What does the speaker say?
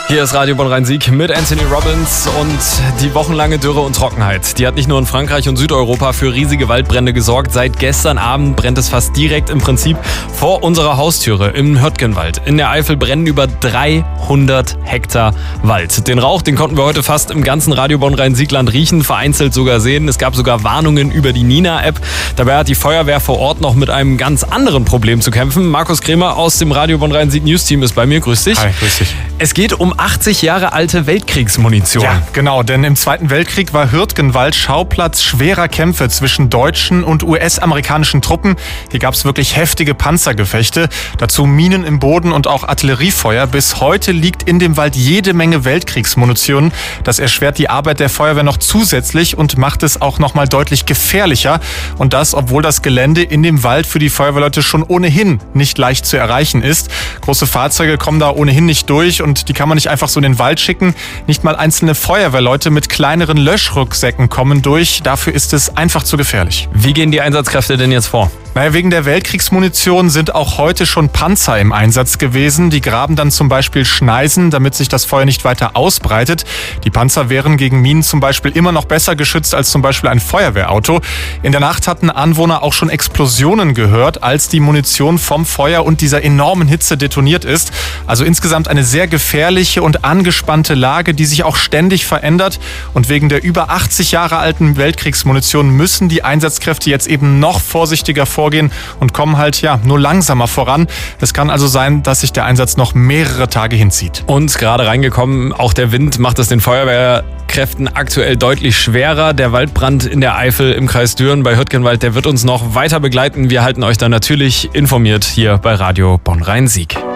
Hier ist Radio Bonn-Rhein-Sieg mit Anthony Robbins und die wochenlange Dürre und Trockenheit. Die hat nicht nur in Frankreich und Südeuropa für riesige Waldbrände gesorgt. Seit gestern Abend brennt es fast direkt im Prinzip vor unserer Haustüre im Hürtgenwald. In der Eifel brennen über 300 Hektar Wald. Den Rauch, den konnten wir heute fast im ganzen Radio Bonn-Rhein-Sieg-Land riechen, vereinzelt sogar sehen. Es gab sogar Warnungen über die Nina-App. Dabei hat die Feuerwehr vor Ort noch mit einem ganz anderen Problem zu kämpfen. Markus Kremer aus dem Radio Bonn-Rhein-Sieg-News-Team ist bei mir. Grüß dich. Hi, grüß dich. Es geht um 80 Jahre alte Weltkriegsmunition. Ja, genau, denn im Zweiten Weltkrieg war Hürtgenwald Schauplatz schwerer Kämpfe zwischen deutschen und US-amerikanischen Truppen. Hier gab es wirklich heftige Panzergefechte, dazu Minen im Boden und auch Artilleriefeuer. Bis heute liegt in dem Wald jede Menge Weltkriegsmunition. Das erschwert die Arbeit der Feuerwehr noch zusätzlich und macht es auch noch mal deutlich gefährlicher. Und das, obwohl das Gelände in dem Wald für die Feuerwehrleute schon ohnehin nicht leicht zu erreichen ist. Große Fahrzeuge kommen da ohnehin nicht durch und die kann man nicht einfach so in den Wald schicken. Nicht mal einzelne Feuerwehrleute mit kleineren Löschrucksäcken kommen durch. Dafür ist es einfach zu gefährlich. Wie gehen die Einsatzkräfte denn jetzt vor? Naja, wegen der Weltkriegsmunition sind auch heute schon Panzer im Einsatz gewesen. Die graben dann zum Beispiel Schneisen, damit sich das Feuer nicht weiter ausbreitet. Die Panzer wären gegen Minen zum Beispiel immer noch besser geschützt als zum Beispiel ein Feuerwehrauto. In der Nacht hatten Anwohner auch schon Explosionen gehört, als die Munition vom Feuer und dieser enormen Hitze detoniert ist. Also insgesamt eine sehr gefährliche und angespannte Lage, die sich auch ständig verändert. Und wegen der über 80 Jahre alten Weltkriegsmunition müssen die Einsatzkräfte jetzt eben noch vorsichtiger vorgehen und kommen halt nur langsamer voran. Es kann also sein, dass sich der Einsatz noch mehrere Tage hinzieht. Und gerade reingekommen, auch der Wind macht es den Feuerwehrkräften aktuell deutlich schwerer. Der Waldbrand in der Eifel im Kreis Düren bei Hürtgenwald, der wird uns noch weiter begleiten. Wir halten euch dann natürlich informiert hier bei Radio Bonn-Rhein-Sieg.